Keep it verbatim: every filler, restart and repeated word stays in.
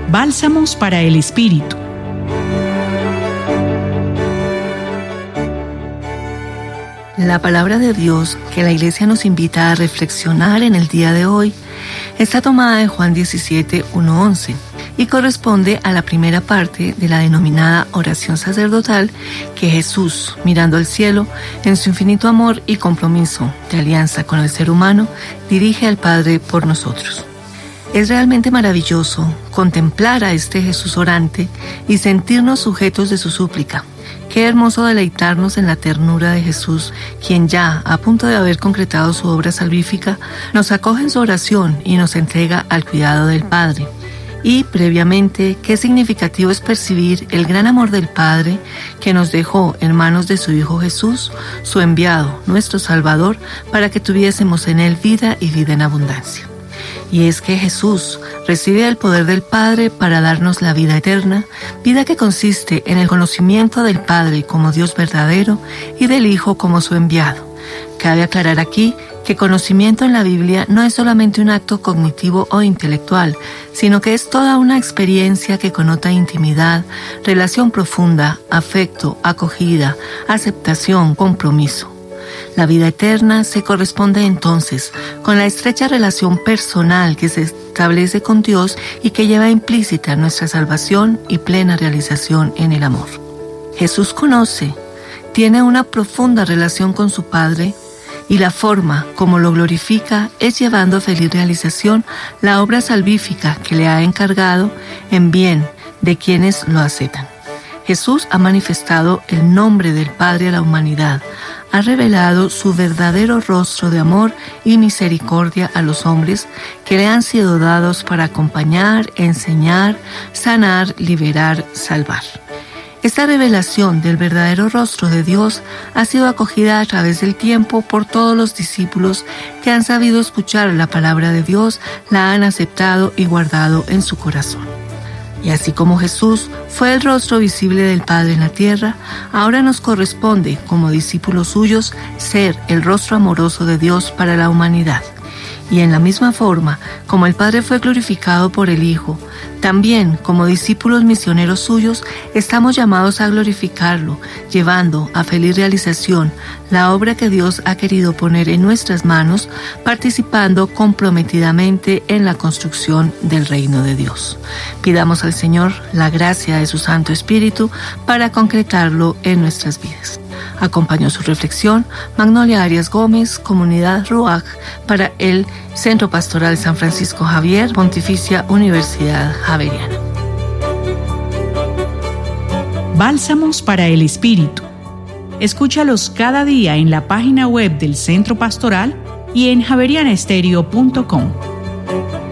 Bálsamos para el Espíritu. La palabra de Dios que la Iglesia nos invita a reflexionar en el día de hoy está tomada de Juan diecisiete, uno a once y corresponde a la primera parte de la denominada oración sacerdotal que Jesús, mirando al cielo, en su infinito amor y compromiso de alianza con el ser humano, dirige al Padre por nosotros. Es realmente maravilloso contemplar a este Jesús orante y sentirnos sujetos de su súplica. Qué hermoso deleitarnos en la ternura de Jesús, quien ya, a punto de haber concretado su obra salvífica, nos acoge en su oración y nos entrega al cuidado del Padre. Y, previamente, qué significativo es percibir el gran amor del Padre que nos dejó en manos de su Hijo Jesús, su enviado, nuestro Salvador, para que tuviésemos en Él vida y vida en abundancia. Y es que Jesús recibe el poder del Padre para darnos la vida eterna, vida que consiste en el conocimiento del Padre como Dios verdadero y del Hijo como su enviado. Cabe aclarar aquí que conocimiento en la Biblia no es solamente un acto cognitivo o intelectual, sino que es toda una experiencia que connota intimidad, relación profunda, afecto, acogida, aceptación, compromiso. La vida eterna se corresponde entonces con la estrecha relación personal que se establece con Dios y que lleva implícita nuestra salvación y plena realización en el amor. Jesús conoce, tiene una profunda relación con su Padre y la forma como lo glorifica es llevando a feliz realización la obra salvífica que le ha encargado en bien de quienes lo aceptan. Jesús ha manifestado el nombre del Padre a la humanidad, ha revelado su verdadero rostro de amor y misericordia a los hombres que le han sido dados para acompañar, enseñar, sanar, liberar, salvar. Esta revelación del verdadero rostro de Dios ha sido acogida a través del tiempo por todos los discípulos que han sabido escuchar la palabra de Dios, la han aceptado y guardado en su corazón. Y así como Jesús fue el rostro visible del Padre en la tierra, ahora nos corresponde, como discípulos suyos, ser el rostro amoroso de Dios para la humanidad. Y en la misma forma, como el Padre fue glorificado por el Hijo, también, como discípulos misioneros suyos, estamos llamados a glorificarlo, llevando a feliz realización la obra que Dios ha querido poner en nuestras manos, participando comprometidamente en la construcción del reino de Dios. Pidamos al Señor la gracia de su Santo Espíritu para concretarlo en nuestras vidas. Acompañó su reflexión Magnolia Arias Gómez, Comunidad Ruach, para el Centro Pastoral San Francisco Javier, Pontificia Universidad Javeriana. Bálsamos para el Espíritu. Escúchalos cada día en la página web del Centro Pastoral y en javeriana estéreo punto com.